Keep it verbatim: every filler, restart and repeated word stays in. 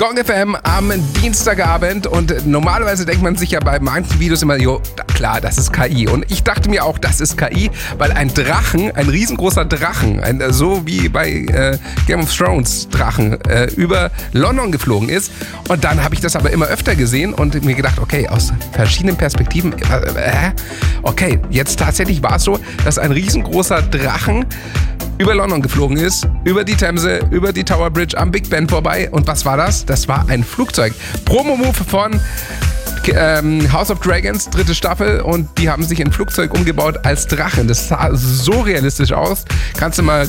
Gong F M am Dienstagabend und normalerweise denkt man sich ja bei manchen Videos immer, jo, klar, das ist K I. Und ich dachte mir auch, das ist K I, weil ein Drachen, ein riesengroßer Drachen, ein, so wie bei äh, Game of Thrones Drachen, äh, über London geflogen ist. Und dann habe ich das aber immer öfter gesehen und mir gedacht, okay, aus verschiedenen Perspektiven, äh, okay, jetzt tatsächlich war es so, dass ein riesengroßer Drachen über London geflogen ist, über die Themse, über die Tower Bridge am Big Ben vorbei. Und was war das? Das war ein Flugzeug. Promo-Move von ähm, House of Dragons, dritte Staffel. Und die haben sich ein Flugzeug umgebaut als Drachen. Das sah so realistisch aus. Kannst du mal